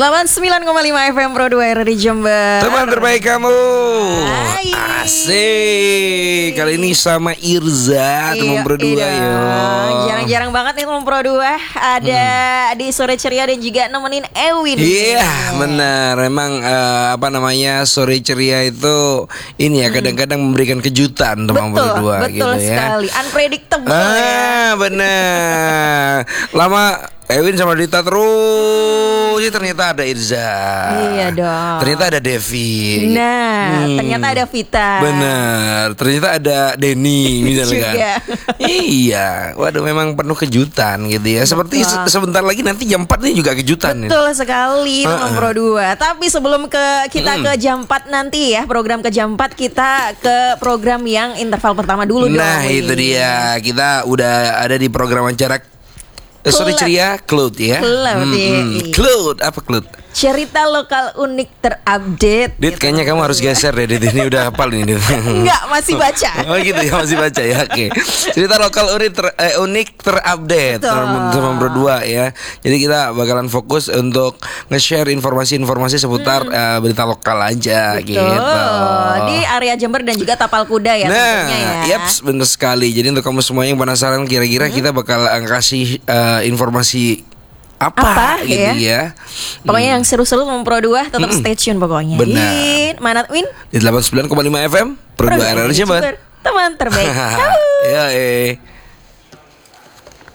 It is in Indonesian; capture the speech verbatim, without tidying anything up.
delapan puluh sembilan koma lima F M Pro dua R di Jember. Teman terbaik kamu. Hai. Asik. Kali ini sama Irza, teman Pro dua ya. Jarang-jarang banget nih teman Pro dua ada hmm. di sore ceria dan juga nemenin Ewin. Iya, yeah, benar. Emang uh, apa namanya sore ceria itu ini ya kadang-kadang hmm. memberikan kejutan teman Pro dua gitu ya. Betul sekali. Unpredictable. Ah, ya. benar. Lama Ewin sama Dita terus, ya ternyata ada Irza. Iya dong. Ternyata ada Devi. Nah, hmm. ternyata ada Vita. Benar. Ternyata ada Denny misalnya. Iya. Waduh, memang penuh kejutan gitu ya. Seperti se- sebentar lagi nanti jam empat nih juga kejutan. Betul nih. sekali uh-uh. Pro dua. Tapi sebelum ke kita hmm. ke jam empat nanti ya, program ke jam empat kita ke program yang interval pertama dulu dong. Nah, itu dia. Kita udah ada di program acara Sore ceria Cloud ya. Cloud, hmm, ya. Cloud apa Cloud? Cerita lokal unik terupdate. Dit, gitu. Kayaknya kamu harus geser deh, Dit. Ini udah hafal nih, Dit. Enggak, masih baca. Oh gitu ya, masih baca ya. Oke. Okay. Cerita lokal unik ter, eh, unik terupdate sama Pro dua ya. Jadi kita bakalan fokus untuk nge-share informasi-informasi seputar hmm. uh, berita lokal aja. Betul. Gitu. Di area Jember dan juga Tapal Kuda ya. Nah, ya. yaps, bener sekali. Jadi untuk kamu semua yang penasaran kira-kira hmm. kita bakal kasih uh, informasi apa, apa gitu ya, ya. Pokoknya hmm. yang seru-seru sama Pro dua tetap hmm. stay tune pokoknya. Benar. Mana Win? Di delapan puluh sembilan koma lima F M Pro dua R R Jember. Teman terbaik. Ya, eh.